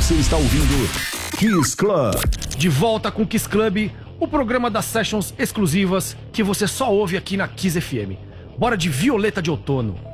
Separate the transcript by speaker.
Speaker 1: Você está ouvindo Kiss Club.
Speaker 2: De volta com Kiss Club, o programa das sessions exclusivas que você só ouve aqui na Kiss FM. Bora de Violeta de Outono.